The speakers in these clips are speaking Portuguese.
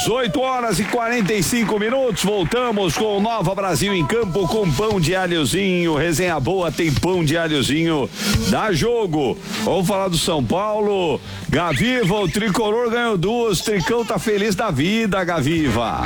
18h45, voltamos com o Nova Brasil em campo com pão de alhozinho, resenha boa, tem pão de alhozinho, dá jogo. Vamos falar do São Paulo, Gaviva, o tricolor ganhou 2, Tricão tá feliz da vida, Gaviva.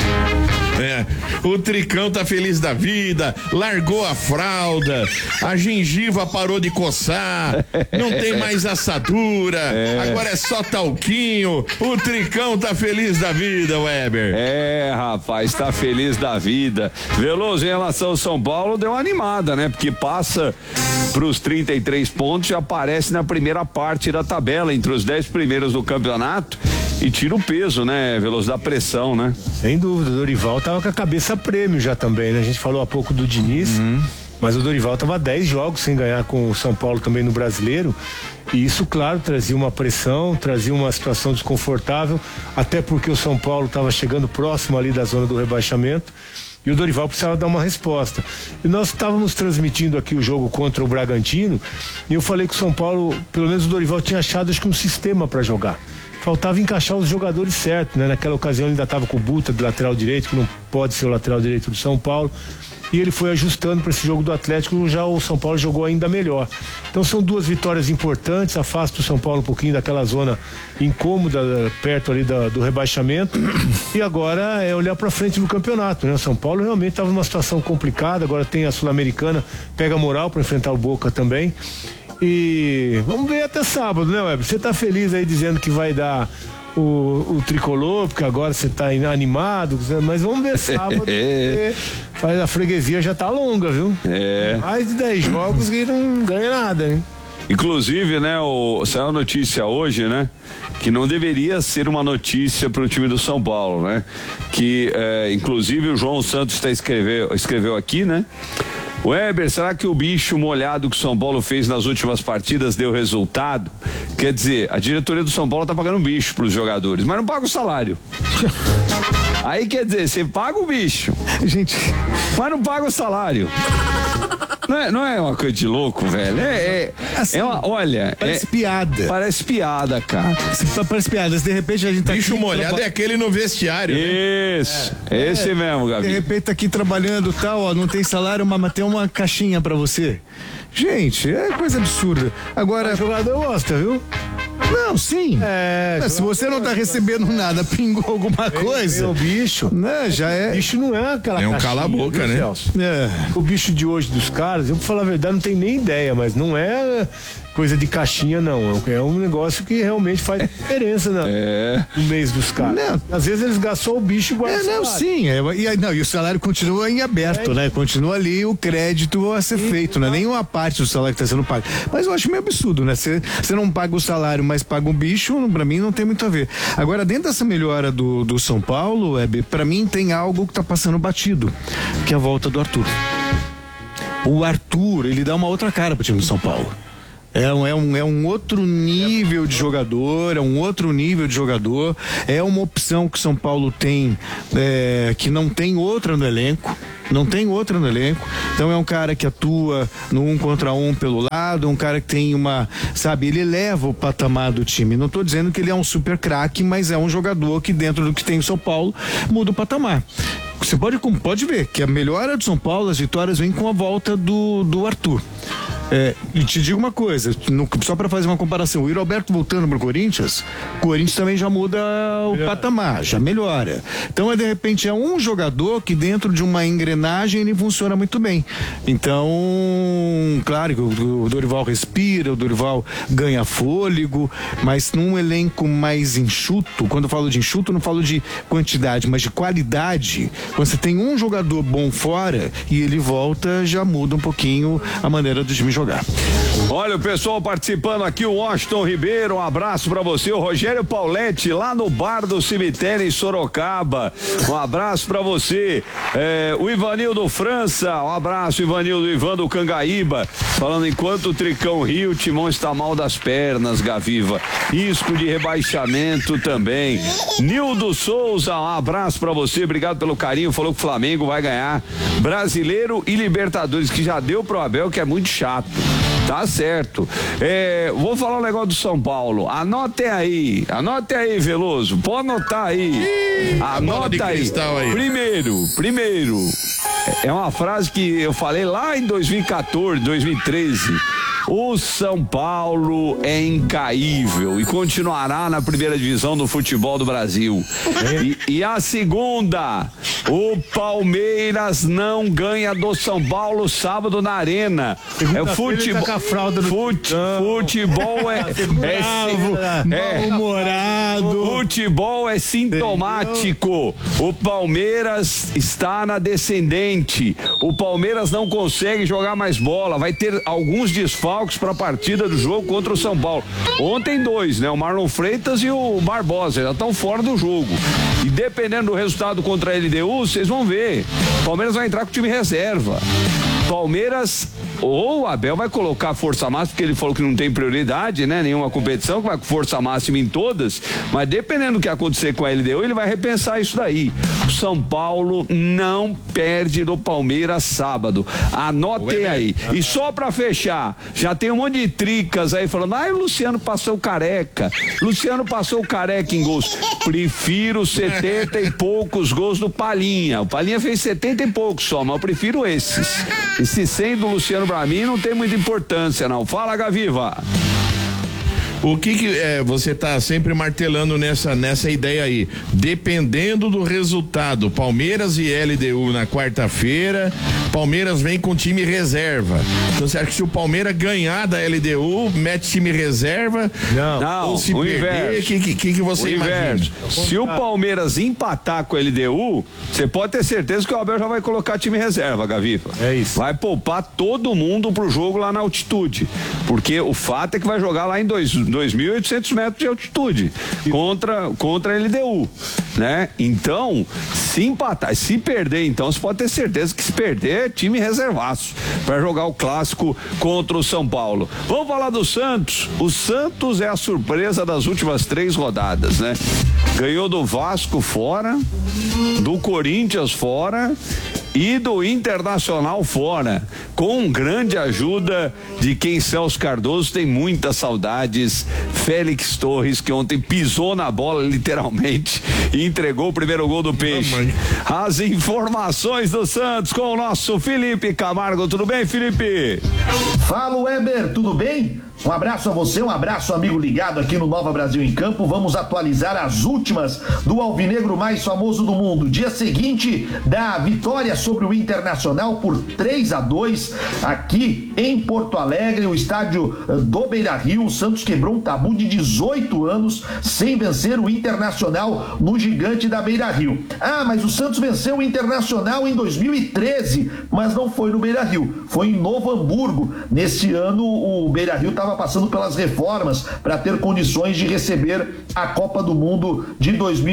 O Tricão tá feliz da vida, largou a fralda, a gengiva parou de coçar, não tem mais assadura, agora é só talquinho, o Tricão tá feliz da vida, Weber. Rapaz, tá feliz da vida. Veloso, em relação ao São Paulo, deu uma animada, né? Porque passa pros 33 pontos, já aparece na primeira parte da tabela, entre os 10 primeiros do campeonato. E tira o peso, né, Veloso, da pressão, né? Sem dúvida, o Dorival tava com a cabeça a prêmio já também, né? A gente falou há pouco do Diniz, mas o Dorival tava 10 jogos sem ganhar com o São Paulo também no Brasileiro, e isso, claro, trazia uma pressão, trazia uma situação desconfortável, até porque o São Paulo tava chegando próximo ali da zona do rebaixamento, e o Dorival precisava dar uma resposta. E nós estávamos transmitindo aqui o jogo contra o Bragantino, e eu falei que o São Paulo, pelo menos o Dorival tinha achado, acho que um sistema para jogar. Faltava encaixar os jogadores certos, né? Naquela ocasião ele ainda estava com o Buta de lateral direito, que não pode ser o lateral direito do São Paulo, e ele foi ajustando para esse jogo do Atlético, já o São Paulo jogou ainda melhor. Então são 2 vitórias importantes, afasta o São Paulo um pouquinho daquela zona incômoda, perto ali do rebaixamento, e agora é olhar para frente no campeonato, né? O São Paulo realmente estava numa situação complicada, agora tem a Sul-Americana, pega moral para enfrentar o Boca também. E vamos ver até sábado, né, Weber? Você tá feliz aí dizendo que vai dar o tricolor, porque agora você tá animado, mas vamos ver sábado, porque a freguesia já tá longa, viu? Mais de 10 jogos e não ganha nada, hein? Inclusive, né, saiu a notícia hoje, né, que não deveria ser uma notícia para o time do São Paulo, né? Que, inclusive, o João Santos escreveu aqui, né? Weber, será que o bicho molhado que o São Paulo fez nas últimas partidas deu resultado? Quer dizer, a diretoria do São Paulo tá pagando bicho pros jogadores, mas não paga o salário. Aí quer dizer, você paga o bicho, gente, mas não paga o salário. Não é uma coisa de louco, velho. Assim, olha. Parece piada. Parece piada, cara. Parece piada. Se de repente a gente tá bicho aqui molhado é aquele no vestiário. Isso. Né? Esse mesmo, Gabi. De repente tá aqui trabalhando e tal, ó, não tem salário, mas tem uma caixinha pra você. Gente, é coisa absurda. Agora. O jogador gosta, viu? Não, sim. Se você não tá recebendo nada, pingou alguma coisa. O bicho. Né, já é. O bicho não é aquela caixinha, cala a boca, viu, né? Celso? O bicho de hoje dos caras, eu pra falar a verdade, não tenho nem ideia, mas não é coisa de caixinha, não. É um negócio que realmente faz diferença no mês dos caras. Não. Às vezes eles gastou o bicho e guardam sim. E o salário continua em aberto, né? Continua ali o crédito a ser feito, né? Nenhuma parte do salário que está sendo pago. Mas eu acho meio absurdo, né? Você não paga o salário, mas paga o bicho, pra mim não tem muito a ver. Agora, dentro dessa melhora do São Paulo, pra mim tem algo que tá passando batido, que é a volta do Arthur. O Arthur, ele dá uma outra cara pro time do São Paulo. É um outro nível de jogador, é uma opção que São Paulo tem, que não tem outra no elenco. Então é um cara que atua no 1 contra 1 pelo lado, um cara que tem ele eleva o patamar do time. Não estou dizendo que ele é um super craque, mas é um jogador que dentro do que tem o São Paulo muda o patamar. Você pode ver que a melhora do São Paulo, as vitórias vêm com a volta do Arthur. E te digo uma coisa, só para fazer uma comparação, o Yuri Alberto voltando pro Corinthians, o Corinthians também já muda o patamar, já melhora. Então, de repente, é um jogador que dentro de uma engrenagem ele funciona muito bem. Então, claro que o Dorival respira, o Dorival ganha fôlego, mas num elenco mais enxuto, quando eu falo de enxuto, não falo de quantidade, mas de qualidade. Quando você tem um jogador bom fora e ele volta, já muda um pouquinho a maneira do time jogar. Olha o pessoal participando aqui, o Washington Ribeiro, um abraço pra você, o Rogério Pauletti lá no bar do cemitério em Sorocaba, um abraço pra você, o Ivanildo França, um abraço, Ivanildo, Ivan do Cangaíba, falando enquanto o Tricão ri, o Timão está mal das pernas, Gaviva, risco de rebaixamento também. Nildo Souza, um abraço pra você, obrigado pelo carinho, falou que o Flamengo vai ganhar Brasileiro e Libertadores, que já deu pro Abel, que é muito chato. Tá certo. Vou falar um negócio do São Paulo. Anotem aí, Veloso. Pode anotar aí. Anota aí. Primeiro. É uma frase que eu falei lá em 2014, 2013. O São Paulo é incaível e continuará na primeira divisão do futebol do Brasil. E a segunda, o Palmeiras não ganha do São Paulo sábado na Arena. Futebol mal-humorado. Futebol é sintomático. O Palmeiras está na descendente. O Palmeiras não consegue jogar mais bola. Vai ter alguns desfalques para a partida do jogo contra o São Paulo. Ontem 2, né? O Marlon Freitas e o Barbosa já estão fora do jogo. E dependendo do resultado contra a LDU, vocês vão ver. O Palmeiras vai entrar com o time reserva. Palmeiras, ou o Abel vai colocar força máxima, porque ele falou que não tem prioridade, né? Nenhuma competição, que vai com força máxima em todas, mas dependendo do que acontecer com a LDU, ele vai repensar isso daí. O São Paulo não perde do Palmeiras sábado. Anotem aí. E só pra fechar, já tem um monte de tricas aí falando, o Luciano passou careca. Luciano passou careca em gols. Prefiro 70 e poucos gols do Palhinha. O Palhinha fez 70 e poucos só, mas eu prefiro esses. Esse 100 do Luciano pra mim não tem muita importância, não. Fala, Gaviva. O que você tá sempre martelando nessa ideia aí? Dependendo do resultado, Palmeiras e LDU na quarta-feira, Palmeiras vem com time reserva. Então você acha que se o Palmeiras ganhar da LDU, mete time reserva? Não, ou se perder, o que você imagina? Se o Palmeiras empatar com a LDU, você pode ter certeza que o Abel já vai colocar time reserva, Gaviva. É isso. Vai poupar todo mundo pro jogo lá na altitude. Porque o fato é que vai jogar lá em 2.800 metros de altitude contra a LDU, né? Então, se empatar, se perder, então você pode ter certeza que se perder, time reservaço para jogar o clássico contra o São Paulo. Vamos falar do Santos. O Santos é a surpresa das últimas 3 rodadas, né? Ganhou do Vasco fora, do Corinthians fora e do Internacional fora, com grande ajuda de quem Celso Cardoso tem muitas saudades. Félix Torres, que ontem pisou na bola literalmente e entregou o primeiro gol do Peixe. As informações do Santos com o nosso Felipe Camargo. Tudo bem, Felipe? Fala, Weber, tudo bem? Um abraço a você, um abraço, amigo ligado aqui no Nova Brasil em Campo. Vamos atualizar as últimas do alvinegro mais famoso do mundo. Dia seguinte da vitória sobre o Internacional por 3-2 aqui em Porto Alegre, o estádio do Beira-Rio. O Santos quebrou um tabu de 18 anos sem vencer o Internacional no gigante da Beira-Rio. Mas o Santos venceu o Internacional em 2013, mas não foi no Beira-Rio, foi em Novo Hamburgo. Nesse ano o Beira-Rio estava passando pelas reformas para ter condições de receber a Copa do Mundo de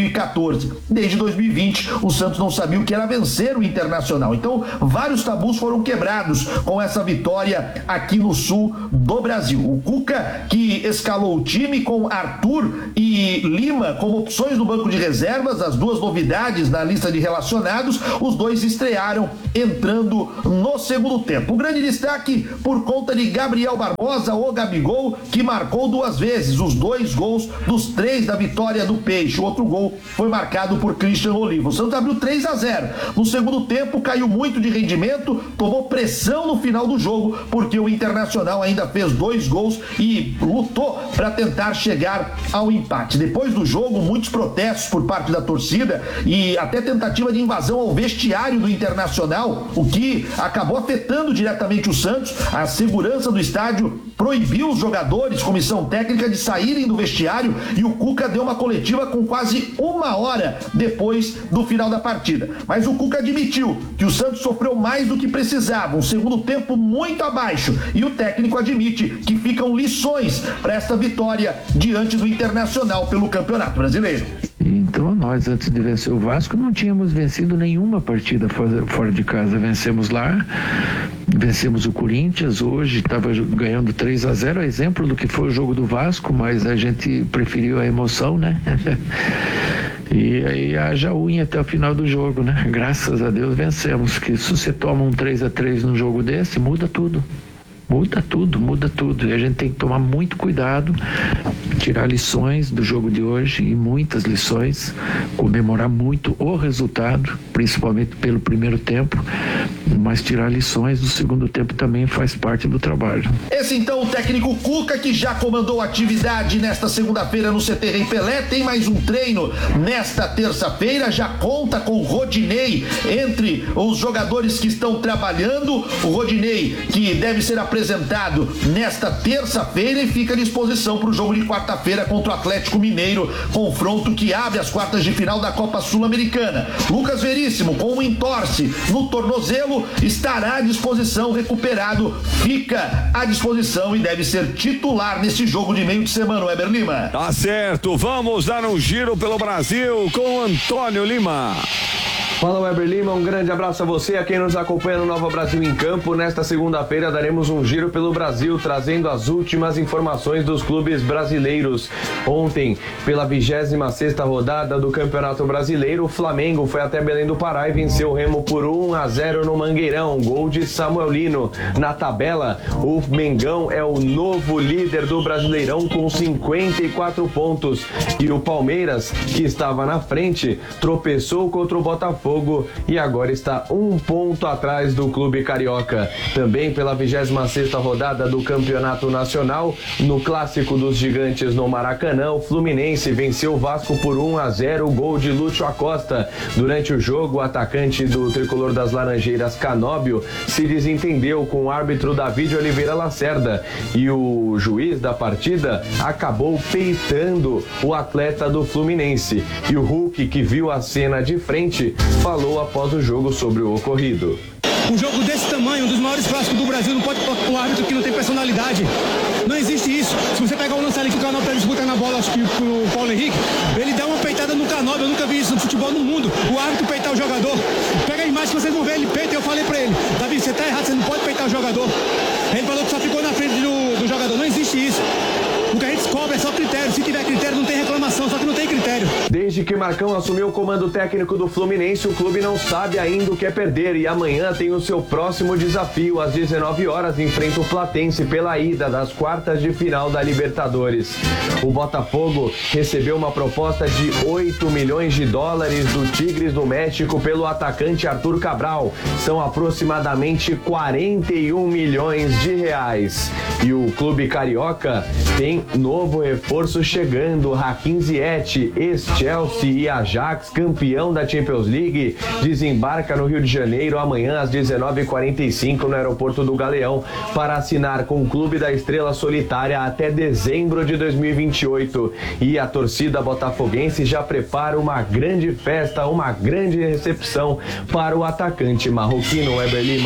2014. Desde 2020, o Santos não sabia o que era vencer o Internacional. Então, vários tabus foram quebrados com essa vitória aqui no sul do Brasil. O Cuca, que escalou o time com Arthur e Lima como opções no banco de reservas, as duas novidades na lista de relacionados, os dois estrearam entrando no segundo tempo. O grande destaque por conta de Gabriel Barbosa, o Gabigol, que marcou 2 vezes, os 2 gols dos 3 da vitória do Peixe. O outro gol foi marcado por Christian Oliva. O Santos abriu 3-0. No segundo tempo, caiu muito de rendimento, tomou pressão no final do jogo, porque o Internacional ainda fez 2 gols e lutou para tentar chegar ao empate. Depois do jogo, muitos protestos por parte da torcida e até tentativa de invasão ao vestiário do Internacional, o que acabou afetando diretamente o Santos. A segurança do estádio proibiu os jogadores, comissão técnica, de saírem do vestiário, e o Cuca deu uma coletiva com quase 1 hora depois do final da partida. Mas o Cuca admitiu que o Santos sofreu mais do que precisava, um segundo tempo muito abaixo, e o técnico admite que ficam lições para esta vitória diante do Internacional pelo Campeonato Brasileiro. Então nós, antes de vencer o Vasco, não tínhamos vencido nenhuma partida fora de casa. Vencemos lá, vencemos o Corinthians, hoje estava ganhando 3-0, exemplo do que foi o jogo do Vasco, mas a gente preferiu a emoção, né? E aí haja unha até o final do jogo, né? Graças a Deus vencemos, que se você toma um 3-3 num jogo desse, muda tudo. muda tudo. E a gente tem que tomar muito cuidado, tirar lições do jogo de hoje, e muitas lições, comemorar muito o resultado, principalmente pelo primeiro tempo, mas tirar lições do segundo tempo também faz parte do trabalho. Esse então o técnico Cuca, que já comandou a atividade nesta segunda-feira no CT Rei Pelé, tem mais um treino nesta terça-feira, já conta com o Rodinei entre os jogadores que estão trabalhando, o Rodinei que deve ser apresentado nesta terça-feira e fica à disposição para o jogo de quarta-feira contra o Atlético Mineiro, confronto que abre as quartas de final da Copa Sul-Americana. Lucas Veríssimo, com um entorse no tornozelo, estará à disposição, recuperado, fica à disposição e deve ser titular nesse jogo de meio de semana, Weber Lima. Tá certo, vamos dar um giro pelo Brasil com o Antônio Lima. Fala, Weber Lima, um grande abraço a você, a quem nos acompanha no Nova Brasil em Campo. Nesta segunda-feira daremos um giro pelo Brasil, trazendo as últimas informações dos clubes brasileiros. Ontem, pela 26ª rodada do Campeonato Brasileiro, o Flamengo foi até Belém do Pará e venceu o Remo por 1-0 no Mangueirão, gol de Samuel Lino. Na tabela, o Mengão é o novo líder do Brasileirão com 54 pontos. E o Palmeiras, que estava na frente, tropeçou contra o Botafogo e agora está 1 ponto atrás do clube carioca. Também pela 26ª rodada do Campeonato Nacional, no Clássico dos Gigantes no Maracanã, o Fluminense venceu o Vasco por 1-0, gol de Lúcio Acosta. Durante o jogo, o atacante do tricolor das Laranjeiras, Canóbio, se desentendeu com o árbitro David Oliveira Lacerda e o juiz da partida acabou peitando o atleta do Fluminense. E o Hulk, que viu a cena de frente, falou após o jogo sobre o ocorrido. Um jogo desse tamanho, um dos maiores clássicos do Brasil, não pode um árbitro que não tem personalidade. Não existe isso. Se você pegar o lance ali que o Canóbio está disputando a bola, acho que pro Paulo Henrique, ele dá uma peitada no Canóbio. Eu nunca vi isso no futebol no mundo. O árbitro peitar o jogador. Pega a imagem que vocês vão ver, ele peita. Eu falei pra ele, Davi, você tá errado, você não pode peitar o jogador. Ele falou que só ficou na frente do jogador. Não existe isso. O que a gente cobra é só critério. Se tiver critério, não tem reclamação, só que não tem critério. Desde que Marcão assumiu o comando técnico do Fluminense, o clube não sabe ainda o que é perder e amanhã tem o seu próximo desafio. Às 19 horas, enfrenta o Platense pela ida das quartas de final da Libertadores. O Botafogo recebeu uma proposta de 8 milhões de dólares do Tigres do México pelo atacante Arthur Cabral. São aproximadamente 41 milhões de reais. E o clube carioca tem novo reforço chegando. Hakim Ziyech, ex-Chelsea e Ajax, campeão da Champions League, desembarca no Rio de Janeiro amanhã às 19h45 no aeroporto do Galeão para assinar com o Clube da Estrela Solitária até dezembro de 2028. E a torcida botafoguense já prepara uma grande festa, uma grande recepção para o atacante marroquino Weber Lima.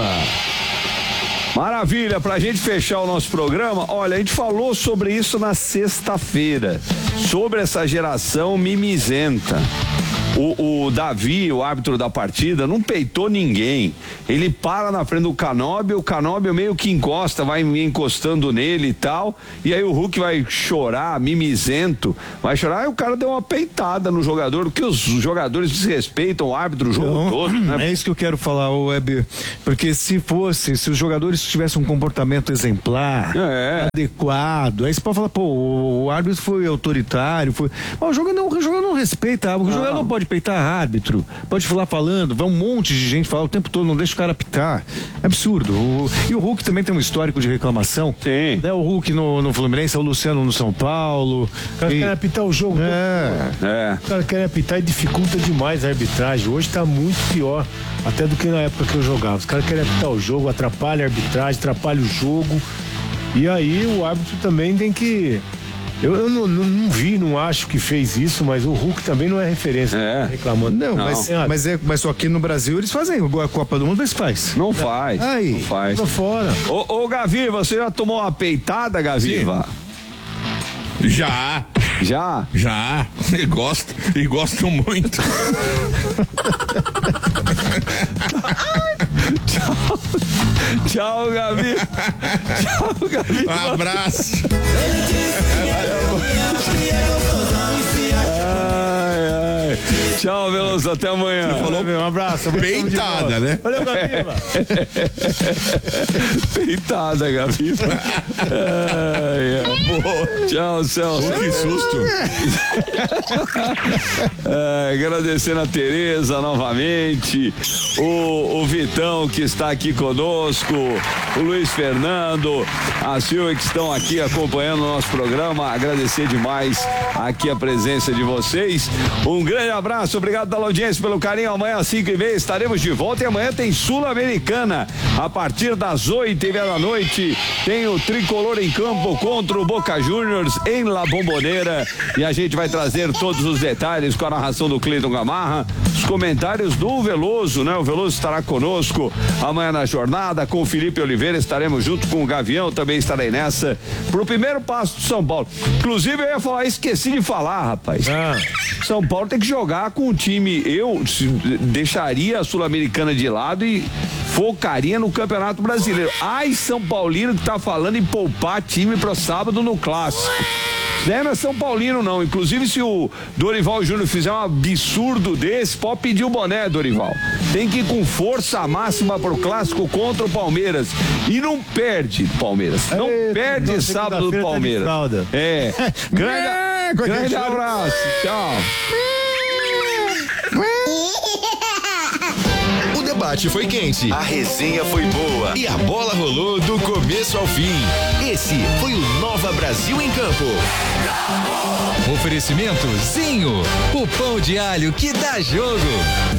Maravilha, pra gente fechar o nosso programa, olha, a gente falou sobre isso na sexta-feira, sobre essa geração mimizenta. O Davi, o árbitro da partida, não peitou ninguém. Ele para na frente do Canóbio, o Canóbio meio que encosta, vai encostando nele e tal, e aí o Hulk vai chorar, mimizento, vai chorar, e o cara deu uma peitada no jogador, porque os jogadores desrespeitam o árbitro o jogo todo, né? É isso que eu quero falar, Weber, porque se os jogadores tivessem um comportamento exemplar, adequado, aí você pode falar, pô, o árbitro foi autoritário, mas o jogador não respeita, o jogador não pode peitar árbitro, pode falar falando, vai um monte de gente falar o tempo todo, não deixa o cara pitar, é absurdo. E o Hulk também tem um histórico de reclamação. Sim. Né? O Hulk no Fluminense, o Luciano no São Paulo. O cara quer apitar o jogo. O cara quer apitar e dificulta demais a arbitragem. Hoje tá muito pior, até do que na época que eu jogava. Os caras querem apitar o jogo, atrapalha a arbitragem, atrapalha o jogo. E aí o árbitro também tem que... Eu não vi, não acho que fez isso, mas o Hulk também não é referência. Reclamando. Não. Mas só aqui no Brasil eles fazem, a Copa do Mundo eles fazem. Não faz. Aí, não faz. Tô fora. Ô Gaviva, você já tomou uma peitada, Gaviva? Sim. Já. E gosto muito. Tchau, Gavi. Tchau, Gavi. Um abraço. Ai. Tchau, Veloso, até amanhã. Falou, Um abraço. peitada, né? Valeu, Gabriela. Peitada, Gabriela. Tchau, Celso. Que susto. Agradecendo a Tereza novamente, o Vitão que está aqui conosco, o Luiz Fernando, a Silvia que estão aqui acompanhando o nosso programa. Agradecer demais aqui a presença de vocês. Um grande abraço, obrigado pela audiência, pelo carinho. Amanhã às 5h30 estaremos de volta e amanhã tem Sul-Americana. A partir das 8h30 da noite tem o Tricolor em campo contra o Boca Juniors em La Bombonera e a gente vai trazer todos os detalhes com a narração do Cleiton Gamarra, os comentários do Veloso, né? O Veloso estará conosco amanhã na jornada com o Felipe Oliveira, estaremos junto com o Gavião, também estarei nessa pro primeiro passo do São Paulo. Inclusive eu ia falar, esqueci de falar, rapaz. São Paulo tem que jogar com o time, eu deixaria a Sul-Americana de lado e focaria no Campeonato Brasileiro. Ai, São Paulino que tá falando em poupar time pro sábado no Clássico. Não é São Paulino, não. Inclusive, se o Dorival Júnior fizer um absurdo desse, pode pedir o boné, Dorival. Tem que ir com força máxima pro Clássico contra o Palmeiras. E não perde, Palmeiras. Não perde sábado do Palmeiras. Grande abraço. Tchau. O debate foi quente, a resenha foi boa e a bola rolou do começo ao fim. Esse foi o Nova Brasil em Campo. Oferecimento Zinho, o pão de alho que dá jogo.